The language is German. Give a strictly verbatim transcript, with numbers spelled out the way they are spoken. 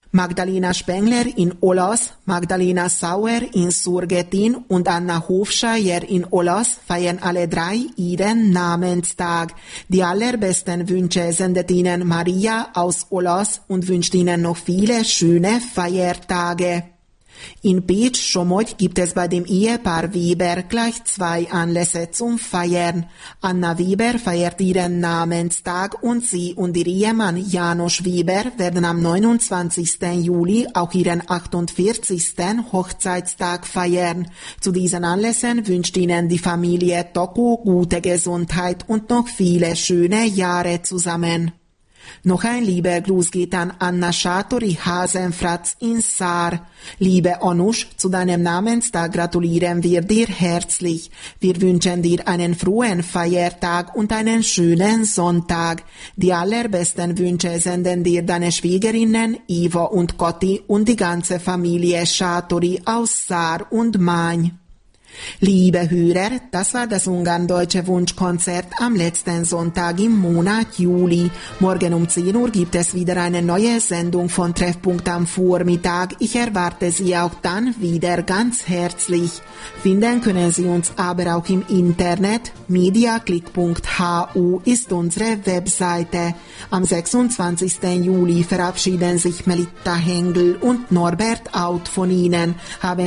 Magdalena Spengler in Olos, Magdalena Sauer in Surgetin und Anna Hofscheier in Olos feiern alle drei ihren Namenstag. Die allerbesten Wünsche sendet Ihnen Maria aus Olos und wünscht Ihnen noch viele schöne Feiertage. In Beetsch-Somogy gibt es bei dem Ehepaar Weber gleich zwei Anlässe zum Feiern. Anna Weber feiert ihren Namenstag und sie und ihr Ehemann Janos Weber werden am neunundzwanzigsten Juli auch ihren achtundvierzigsten Hochzeitstag feiern. Zu diesen Anlässen wünscht Ihnen die Familie Tocco gute Gesundheit und noch viele schöne Jahre zusammen. Noch ein lieber Gruß geht an Anna Schatori Hasenfratz in Saar. Liebe Onusch, zu deinem Namenstag gratulieren wir dir herzlich. Wir wünschen dir einen frohen Feiertag und einen schönen Sonntag. Die allerbesten Wünsche senden dir deine Schwiegerinnen Ivo und Kotti und die ganze Familie Schatori aus Saar und Main. Liebe Hörer, das war das ungarn-deutsche Wunschkonzert am letzten Sonntag im Monat Juli. Morgen um zehn Uhr gibt es wieder eine neue Sendung von Treffpunkt am Vormittag. Ich erwarte Sie auch dann wieder ganz herzlich. Finden können Sie uns aber auch im Internet. mediaclick punkt h u ist unsere Webseite. Am sechsundzwanzigsten Juli verabschieden sich Melitta Hengel und Norbert Out von Ihnen. Haben